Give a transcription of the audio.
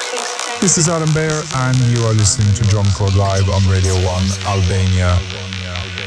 This is Adam Beyer, and you are listening to Drum Code Live on Radio 1 Albania.